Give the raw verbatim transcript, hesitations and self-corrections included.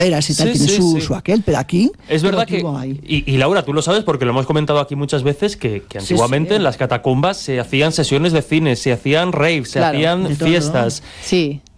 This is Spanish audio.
y tal, Sí, tiene sí, su, sí. su aquel, pero aquí... Es verdad que, tuvo ahí. y, y Laura, tú lo sabes porque lo hemos comentado aquí muchas veces, que, que Sí, antiguamente sí. en las catacumbas se hacían sesiones de cine, se hacían raves, se Claro, hacían de todo. fiestas. Sí.